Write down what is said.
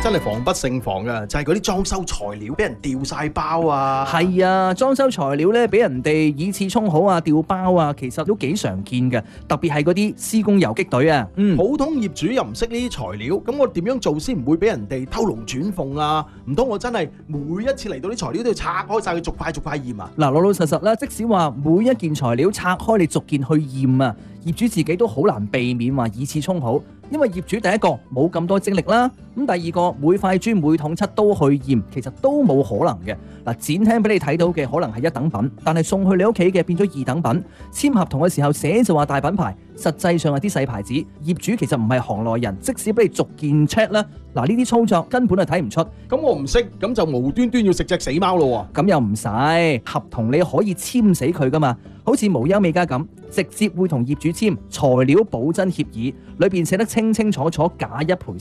真係防不勝防㗎，就係嗰啲裝修材料俾人掉晒包啊！ 係啊，裝修材料咧俾人哋以次充好啊、掉包啊，其實都幾常見嘅，特別係嗰啲施工游擊隊啊。 普通業主又唔識呢啲材料，咁我點樣做先唔會俾人哋偷龍轉鳳啊？唔通我真係每一次嚟到啲材料都要拆開晒佢，逐塊逐塊驗啊？ 嗱，老老實實啦，即使話每一件材料拆開你逐件去驗啊，業主自己都好難避免話以次充好，因為業主第一個冇咁多精力啦，咁第二個每塊磚每桶漆都去驗，其實都冇可能嘅。嗱，展廳俾你睇到嘅可能係一等品，但係送去你屋企嘅變咗二等品。簽合同嘅時候寫就話大品牌，實際上係啲細牌子。業主其實唔係行內人，即使俾你逐件 check 啦，嗱，呢啲操作根本係睇唔出。 咁我唔識，咁就無端端要食隻死貓咯喎！ 咁又唔使，合同你可以簽死佢噶嘛，好似無憂美家咁，直接會同業主簽材料保真協議，裏邊寫得清清楚楚，假一賠